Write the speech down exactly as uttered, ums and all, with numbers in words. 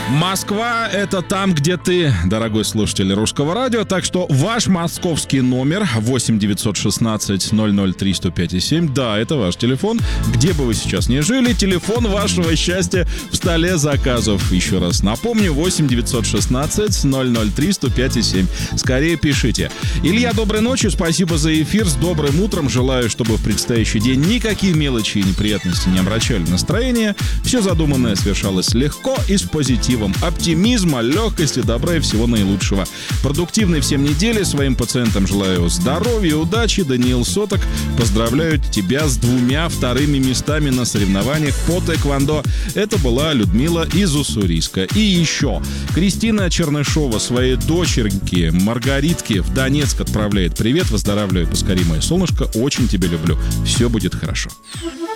Москва — это там, где ты, дорогой слушатель Русского радио. Так что ваш московский номер восемь девятьсот шестнадцать ноль ноль три сто пять и семь. Да, это ваш телефон. Где бы вы сейчас ни жили, телефон вашего счастья в столе заказов. Еще раз напомню, восемь девятьсот шестнадцать ноль ноль три сто пять и семь. Скорее пишите. Илья, доброй ночи, спасибо за эфир. С добрым утром. Желаю, чтобы в предстоящий день никакие мелочи и неприятности не омрачали настроение. Все задуманное совершалось легко и с позитивом. Оптимизма, легкости, добра и всего наилучшего. Продуктивной всем недели. Своим пациентам желаю здоровья, удачи. Даниил Соток поздравляю тебя с двумя вторыми местами на соревнованиях по тэквондо. Это была Людмила из Уссурийска. И еще Кристина Чернышова своей дочерке Маргаритке в Донецк отправляет привет. Выздоравливай поскорее, мое солнышко. Очень тебя люблю. Все будет хорошо.